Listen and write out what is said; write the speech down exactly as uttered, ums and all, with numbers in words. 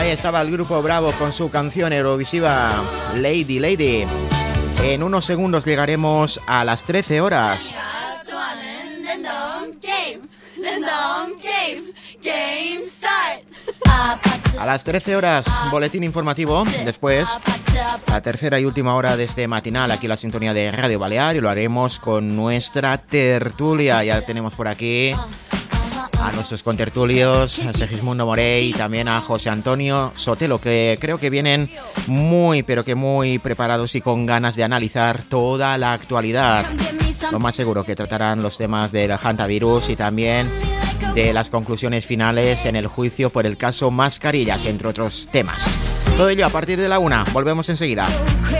Ahí estaba el grupo Bravo con su canción eurovisiva Lady Lady. En unos segundos llegaremos a las trece horas. A las trece horas, boletín informativo. Después, la tercera y última hora de este matinal, aquí en la sintonía de Radio Balear, y lo haremos con nuestra tertulia. Ya tenemos por aquí a nuestros contertulios, a Segismundo Morey y también a José Antonio Sotelo, que creo que vienen muy, pero que muy preparados y con ganas de analizar toda la actualidad. Lo más seguro que tratarán los temas del hantavirus y también de las conclusiones finales en el juicio por el caso Mascarillas, entre otros temas. Todo ello a partir de la una. Volvemos enseguida.